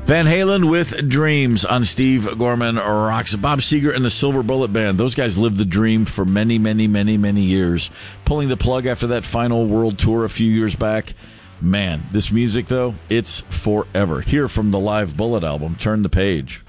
Van Halen with Dreams on Steve Gorman Rocks. Bob Seger and the Silver Bullet Band. Those guys lived the dream for many, many, many, many years. Pulling the plug after that final world tour a few years back. Man, this music, though, it's forever. Here from the Live Bullet album, Turn the Page.